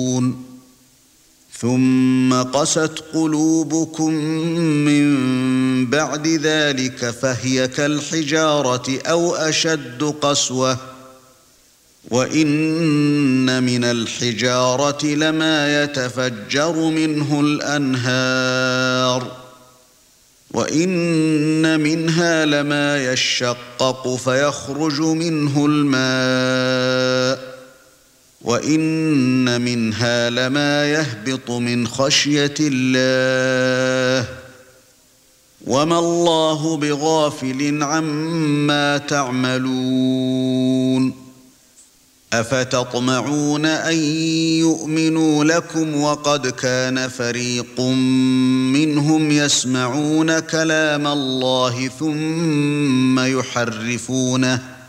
ثم قست قلوبكم من بعد ذلك فهي كالحجارة أو أشد قسوة وإن من الحجارة لما يتفجر منه الأنهار وإن منها لما يشقق فيخرج منه الماء وإن منها لما يهبط من خشية الله وما الله بغافل عما تعملون أفتطمعون أن يؤمنوا لكم وقد كان فريق منهم يسمعون كلام الله ثم يحرفونه